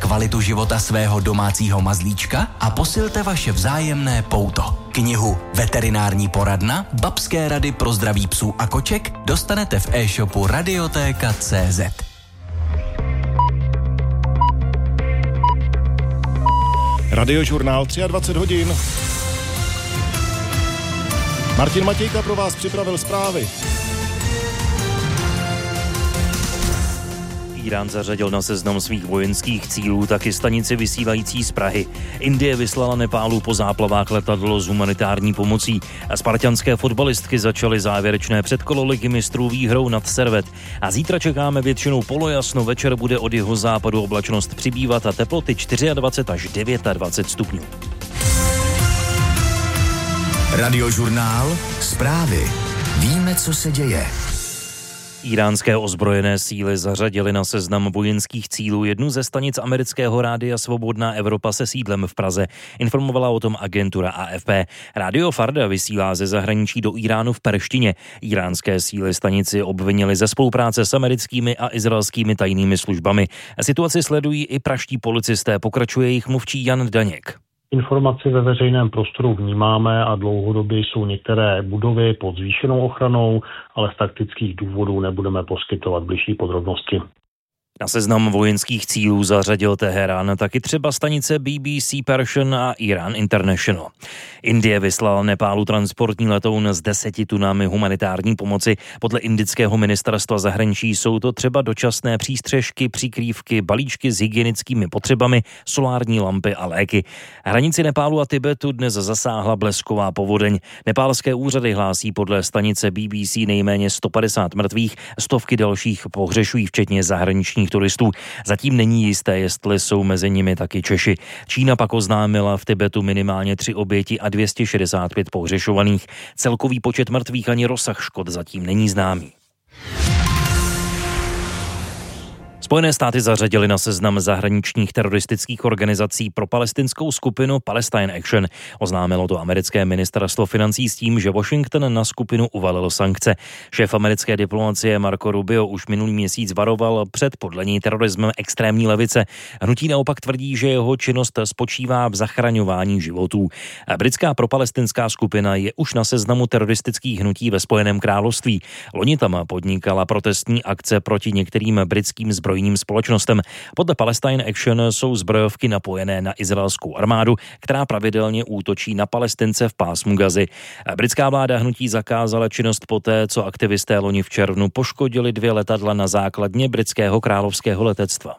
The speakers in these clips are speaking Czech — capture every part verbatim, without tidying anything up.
kvalitu života svého domácího mazlíčka a posilte vaše vzájemné pouto. Knihu Veterinární poradna, babské rady pro zdraví psů a koček dostanete v e-shopu radiotéka tečka cé zet. Radiožurnál dvacet tři hodin. Martin Matějka pro vás připravil zprávy. Írán zařadil na seznam svých vojenských cílů taky stanici vysílající z Prahy. Indie vyslala Nepálu po záplavách letadlo s humanitární pomocí a spartanské fotbalistky začaly závěrečné předkolo ligy mistrů výhrou nad Servet. A zítra čekáme většinou polojasno, večer bude od jihozápadu oblačnost přibývat a teploty dvacet čtyři až dvacet devět stupňů. Radiožurnál, zprávy. Víme, co se děje. Íránské ozbrojené síly zařadily na seznam vojenských cílů jednu ze stanic amerického rádia Svobodná Evropa se sídlem v Praze. Informovala o tom agentura A F P. Rádio Farda vysílá ze zahraničí do Iránu v perštině. Íránské síly stanici obvinily ze spolupráce s americkými a izraelskými tajnými službami. Situaci sledují i pražští policisté, pokračuje jejich mluvčí Jan Daněk. Informaci ve veřejném prostoru vnímáme a dlouhodobě jsou některé budovy pod zvýšenou ochranou, ale z taktických důvodů nebudeme poskytovat bližší podrobnosti. Na seznam vojenských cílů zařadil Teherán taky třeba stanice B B C Persian a Iran International. Indie vyslala Nepálu transportní letoun s deseti tunami humanitární pomoci. Podle indického ministerstva zahraničí jsou to třeba dočasné přístřežky, přikrývky, balíčky s hygienickými potřebami, solární lampy a léky. Hranici Nepálu a Tibetu dnes zasáhla blesková povodeň. Nepálské úřady hlásí podle stanice B B C nejméně sto padesát mrtvých, stovky dalších pohřešují včetně zahraničních turistů. Zatím není jisté, jestli jsou mezi nimi taky Češi. Čína pak oznámila v Tibetu minimálně tři oběti a dvě stě šedesát pět pohřešovaných. Celkový počet mrtvých ani rozsah škod zatím není známý. Spojené státy zařadily na seznam zahraničních teroristických organizací pro palestinskou skupinu Palestine Action. Oznámilo to americké ministerstvo financí s tím, že Washington na skupinu uvalil sankce. Šéf americké diplomacie Marco Rubio už minulý měsíc varoval před podle něj terorismem extrémní levice. Hnutí naopak tvrdí, že jeho činnost spočívá v zachraňování životů. Britská propalestinská skupina je už na seznamu teroristických hnutí ve Spojeném království. Loni tam podnikala protestní akce proti některým britským zbrojním společnostem. Podle Palestine Action jsou zbrojovky napojené na izraelskou armádu, která pravidelně útočí na Palestince v pásmu Gazy. Britská vláda hnutí zakázala činnost poté, co aktivisté loni v červnu poškodili dvě letadla na základně britského královského letectva.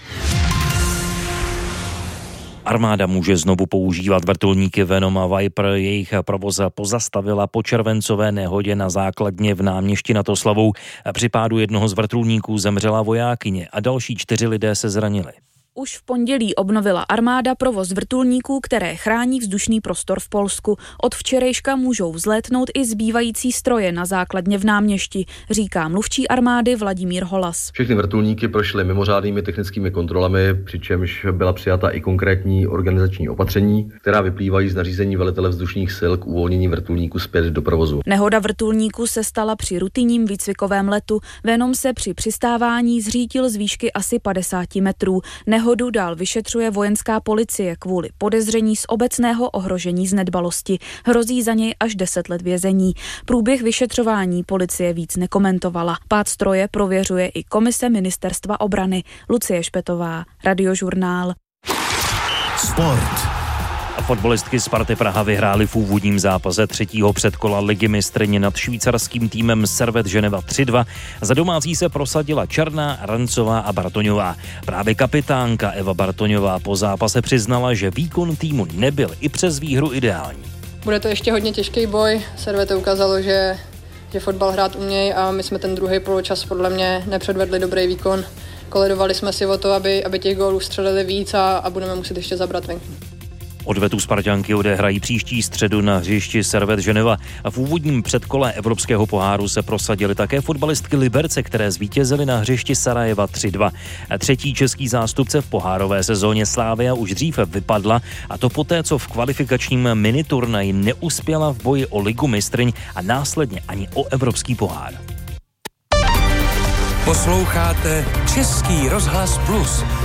Armáda může znovu používat vrtulníky Venom a Viper. Jejich provoz pozastavila po červencové nehodě na základně v Náměšti nad Oslavou. Při pádu jednoho z vrtulníků zemřela vojákyně a další čtyři lidé se zranili. Už v pondělí obnovila armáda provoz vrtulníků, které chrání vzdušný prostor v Polsku. Od včerejška můžou vzlétnout i zbývající stroje na základně v Náměšti, říká mluvčí armády Vladimír Holas. Všechny vrtulníky prošly mimořádnými technickými kontrolami, přičemž byla přijata i konkrétní organizační opatření, která vyplývají z nařízení velitele vzdušných sil k uvolnění vrtulníků zpět do provozu. Nehoda vrtulníku se stala při rutinním výcvikovém letu. Venom se při přistávání zřítil z výšky asi padesát metrů. Nehodu dál vyšetřuje vojenská policie kvůli podezření z obecného ohrožení z nedbalosti. Hrozí za něj až deset let vězení. Průběh vyšetřování policie víc nekomentovala. Pád stroje prověřuje i komise ministerstva obrany. Lucie Špetová, Radiožurnál. Sport. Fotbalistky Sparty Praha vyhrály v úvodním zápase třetího předkola ligy mistryň nad švýcarským týmem Servet Ženeva tři dva. Za domácí se prosadila Černá, Rancová a Bartoňová. Právě kapitánka Eva Bartoňová po zápase přiznala, že výkon týmu nebyl i přes výhru ideální. Bude to ještě hodně těžký boj. Servete ukázalo, že, že fotbal hrát umějí a my jsme ten druhý poločas podle mě nepředvedli dobrý výkon. Koledovali jsme si o to, aby, aby těch gólů střelili víc a, a budeme muset ještě zabrat venku. Odvetu Sparťanky odehrají příští středu na hřišti Servet Ženeva. A v úvodním předkole Evropského poháru se prosadily také fotbalistky Liberce, které zvítězily na hřišti Sarajeva tři dva. A třetí český zástupce v pohárové sezóně Slavia už dřív vypadla, a to poté, co v kvalifikačním miniturnaji neuspěla v boji o ligu mistryň a následně ani o Evropský pohár. Posloucháte Český rozhlas Plus.